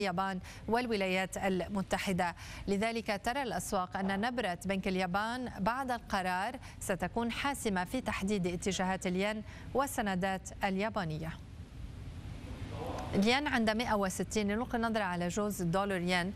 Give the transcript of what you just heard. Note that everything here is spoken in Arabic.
اليابان والولايات المتحدة. لذلك ترى الأسواق أن نبرة بنك اليابان بعد القرار ستكون حاسمة في تحديد اتجاهات الين والسندات اليابانية. الين عند 160. نلقي نظرة على جوز الدولار ين